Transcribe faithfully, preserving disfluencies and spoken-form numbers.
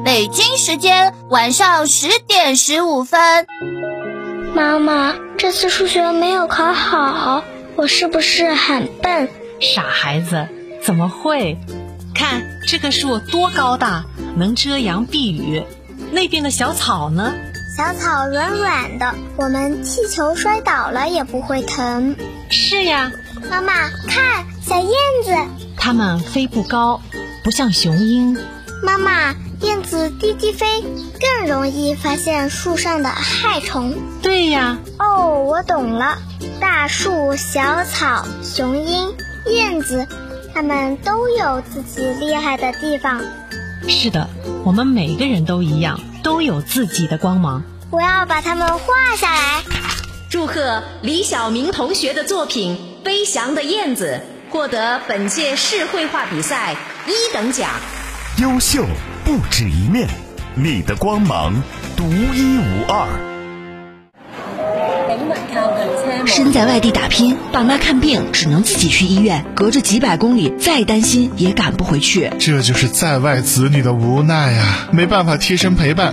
北京时间晚上十点十五分。 妈妈，这次数学没有考好，我是不是很笨？ 傻孩子，怎么会？看这个树多高大，能遮阳避雨。那边的小草呢？ 小草软软的，我们踢球摔倒了也不会疼。 是呀。 妈妈，看，小燕子。 它们飞不高，不像雄鹰。 妈妈，燕子低低飞，更容易发现树上的害虫。 对呀。 哦，我懂了。大树、小草、雄鹰、燕子，它们都有自己厉害的地方。 是的，我们每个人都一样，都有自己的光芒。 我要把它们画下来。 祝贺李晓明同学的作品《飞翔的燕子》获得本届市绘画比赛一等奖。 优秀不止一面，你的光芒独一无二。 身在外地打拼，爸妈看病只能自己去医院，隔着几百公里，再担心也赶不回去。 这就是在外子女的无奈啊，没办法贴身陪伴，